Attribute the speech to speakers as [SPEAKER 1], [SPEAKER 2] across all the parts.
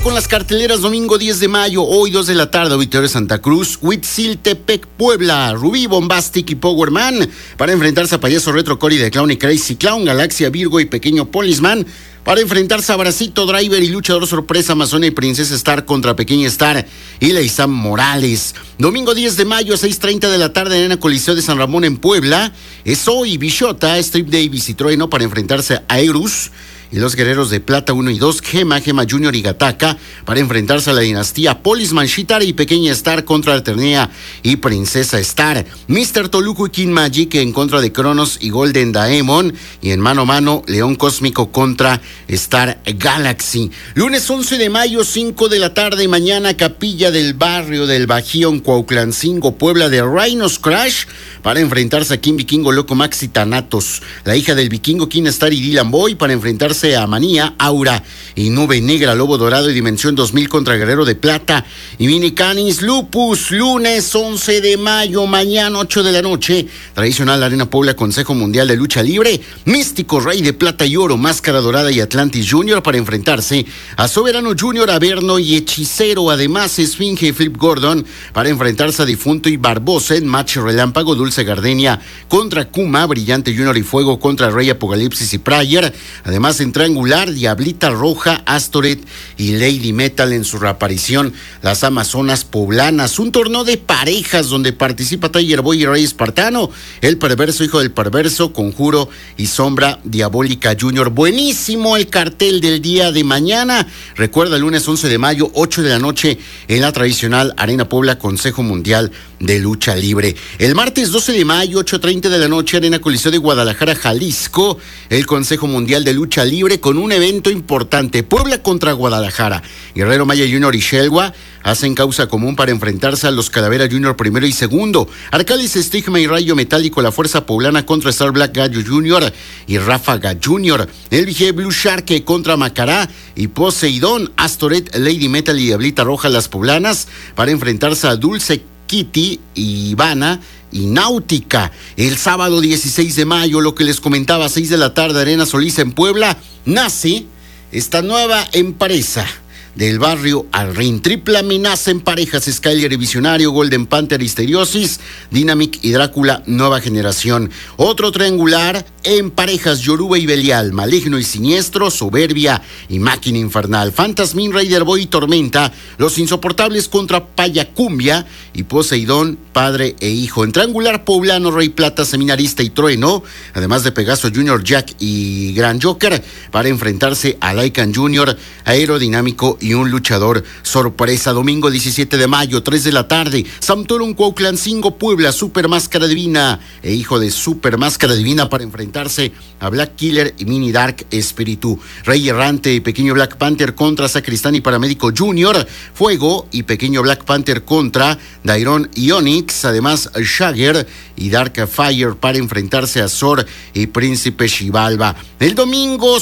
[SPEAKER 1] con las carteleras. Domingo 10 de mayo, hoy 2 de la tarde, Auditorio Santa Cruz, Huitziltepec, Puebla, Rubí, Bombastic y Power Man para enfrentarse a Payaso Retro, Cory de Clown y Crazy Clown, Galaxia, Virgo y Pequeño Policeman para enfrentarse a Bracito, Driver y Luchador Sorpresa, Amazona y Princesa Star contra Pequeña Star y Leisam Morales. Domingo 10 de mayo, 6:30 de la tarde, en el Coliseo de San Ramón en Puebla, es hoy Bichota, Strip Davis y Trueno para enfrentarse a Eirus y los Guerreros de Plata 1 y 2, Gema Junior y Gataca para enfrentarse a la dinastía Policeman, Shitar y Pequeña Star contra Alternea y Princesa Star. Mr. Toluco y King Magic en contra de Cronos y Golden Daemon, y en mano a mano León Cósmico contra Star Galaxy. Lunes 11 de mayo, 5 de la tarde, mañana Capilla del Barrio del Bajío en Cuautlancingo, Puebla, de Rhinos Crash para enfrentarse a King Vikingo, Loco Max y Thanatos. La hija del Vikingo, King Star y Dylan Boy para enfrentarse a Manía, Aura y Nube Negra, Lobo Dorado y Dimensión 2000 contra Guerrero de Plata y Mini Canis Lupus. Lunes 11 de mayo, mañana 8 de la noche, tradicional Arena Puebla, Consejo Mundial de Lucha Libre, Místico, Rey de Plata y Oro, Máscara Dorada y Atlantis Junior para enfrentarse a Soberano Junior, Averno y Hechicero. Además, Esfinge y Flip Gordon para enfrentarse a Difunto y Barbosa en match relámpago, Dulce Gardenia contra Kuma, Brillante Junior y Fuego contra Rey Apocalipsis y Prayer. Además, en triangular, Diablita Roja, Astoret y Lady Metal en su reaparición, las Amazonas Poblanas. Un torneo de parejas donde participa Tiger Boy y Rey Espartano, El Perverso, Hijo del Perverso, Conjuro y Sombra Diabólica Junior. Buenísimo el cartel del día de mañana. Recuerda, el lunes 11 de mayo, 8 de la noche, en la tradicional Arena Puebla, Consejo Mundial de Lucha Libre. El martes 12 de mayo, 8:30 de la noche, Arena Coliseo de Guadalajara, Jalisco, el Consejo Mundial de Lucha Libre con un evento importante, Puebla contra Guadalajara. Guerrero Maya Junior y Shelwa hacen causa común para enfrentarse a los Calavera Junior primero y segundo. Arcalis, Estigma y Rayo Metálico, la Fuerza Poblana contra Star Black Gallo Junior y Ráfaga Junior. El Vigé Blue Shark contra Macará y Poseidón. Astoret, Lady Metal y Diablita Roja, las Poblanas, para enfrentarse a Dulce Kitty, Ivana y Náutica. El sábado 16 de mayo, lo que les comentaba, 6 de la tarde, Arena Solís en Puebla, nace esta nueva empresa del barrio al ring. Triple amenaza en parejas, Skyler y Visionario, Golden Panther, Histeriosis, Dynamic y Drácula, Nueva Generación. Otro triangular en parejas, Yoruba y Belial, Maligno y Siniestro, Soberbia y Máquina Infernal. Fantasmin, Raider Boy y Tormenta, Los Insoportables contra Payacumbia y Poseidón, Padre e Hijo. En triangular poblano, Rey Plata, Seminarista y Trueno, además de Pegaso Junior, Jack y Gran Joker, para enfrentarse a Lycan Junior, Aerodinámico y un luchador sorpresa. Domingo 17 de mayo, 3 de la tarde, Santorum, Cuautlancingo, Puebla, Super Máscara Divina e Hijo de Super Máscara Divina para enfrentarse a Black Killer y Mini Dark Espíritu. Rey Errante y Pequeño Black Panther contra Sacristán y Paramédico Junior, Fuego y Pequeño Black Panther contra Dairon y Onyx. Además, Shagger y Dark Fire para enfrentarse a Zor y Príncipe Xibalba. El domingo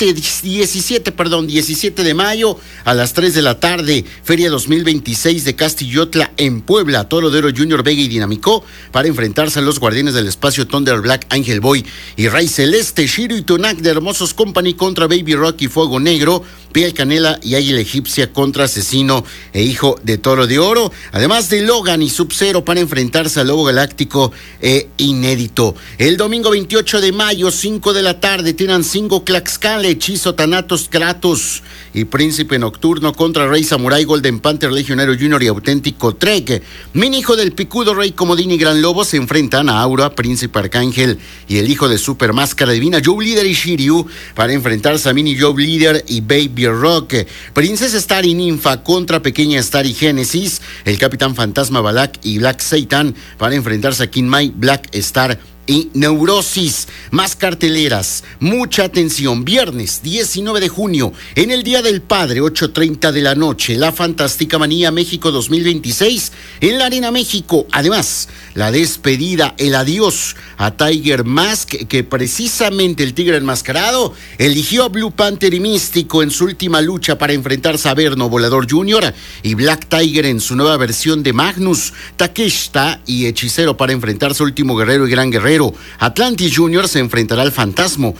[SPEAKER 1] 17 de mayo a las 3 de la tarde, Feria 2026 de Castillotla en Puebla, Torodero Junior, Vega y Dinamicó para enfrentarse a los Guardianes del Espacio, Thunder Black, Ángel Boy y Rey Celeste. Shiro y Tonac de Hermosos Company contra Baby Rock y Fuego Negro, Piel Canela y Águila Egipcia contra Asesino e Hijo de Toro de Oro. Además de Logan y Sub-Zero para enfrentarse al Lobo Galáctico e Inédito. El domingo 28 de mayo, 5 de la tarde, tienen 5 Tlaxcala, Hechizo, Thanatos, Kratos y Príncipe Nocturno contra Rey Samurai, Golden Panther, Legionario Junior y Auténtico Trek. Mini Hijo del Picudo, Rey Comodín y Gran Lobo se enfrentan a Aura, Príncipe Arcángel y el Hijo de Super Máscara Divina, Joe Líder y Shiryu para enfrentarse a Mini Joe Líder y Baby Rock. Princesa Star y Ninfa contra Pequeña Star y Génesis, el Capitán Fantasma Balak y Black Satan para enfrentarse a King Mai, Black Star y Neurosis. Más carteleras, mucha atención. Viernes 19 de junio, en el Día del Padre, 8:30 de la noche, la Fantástica Manía México 2026 en la Arena México. Además, la despedida, el adiós a Tiger Mask, que precisamente el Tigre Enmascarado eligió a Blue Panther y Místico en su última lucha para enfrentarse a Verno, Volador Junior y Black Tiger en su nueva versión de Magnus, Takeshita y Hechicero para enfrentarse a Último Guerrero y Gran Guerrero. Atlantis Junior se enfrentará al Fantasma,